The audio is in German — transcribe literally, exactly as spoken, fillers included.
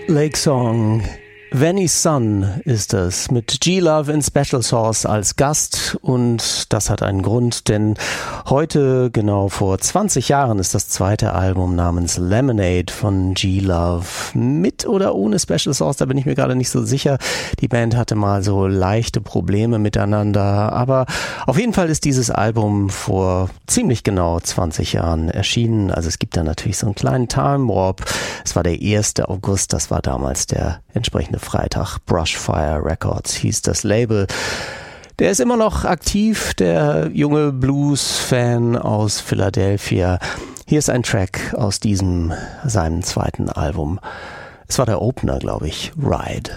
Lake Song. Vanny Sun ist es, mit G-Love in Special Sauce als Gast, und das hat einen Grund, denn heute, genau vor zwanzig Jahren, ist das zweite Album namens Lemonade von G-Love. Mit oder ohne Special Sauce, da bin ich mir gerade nicht so sicher. Die Band hatte mal so leichte Probleme miteinander, aber auf jeden Fall ist dieses Album vor ziemlich genau zwanzig Jahren erschienen. Also es gibt da natürlich so einen kleinen Time Warp. Es war der erste August, das war damals der entsprechende Freitag. Brushfire Records hieß das Label. Der ist immer noch aktiv, der junge Blues-Fan aus Philadelphia. Hier ist ein Track aus diesem, seinem zweiten Album. Es war der Opener, glaube ich, Ride.